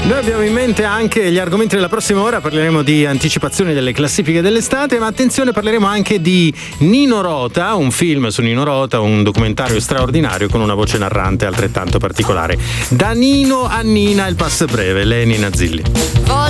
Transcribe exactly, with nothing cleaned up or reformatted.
Noi abbiamo in mente anche gli argomenti della prossima ora, parleremo di anticipazioni delle classifiche dell'estate, ma attenzione, parleremo anche di Nino Rota, un film su Nino Rota, un documentario straordinario con una voce narrante altrettanto particolare. Da Nino a Nina il passo è breve, lei è Nina Zilli.